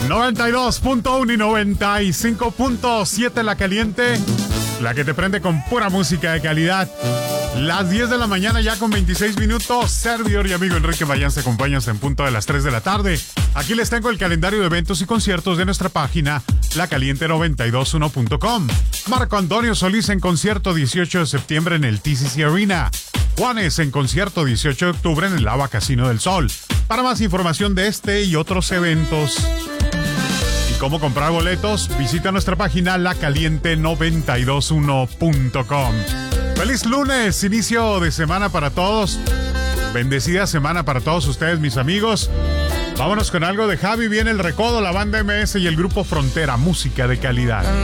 92.1 y 95.7 La Caliente, la que te prende con pura música de calidad. Las 10 de la mañana ya con 26 minutos. Servidor y amigo Enrique Mayán se acompañan en punto de las 3 de la tarde. Aquí les tengo el calendario de eventos y conciertos de nuestra página lacaliente921.com. Marco Antonio Solís en concierto 18 de septiembre en el TCC Arena. Juanes en concierto 18 de octubre en el Lava Casino del Sol. Para más información de este y otros eventos y cómo comprar boletos, visita nuestra página lacaliente921.com. Feliz lunes, inicio de semana para todos. Bendecida semana para todos ustedes, mis amigos. Vámonos con algo de Javi. Viene el Recodo, la banda MS y el grupo Frontera, música de calidad.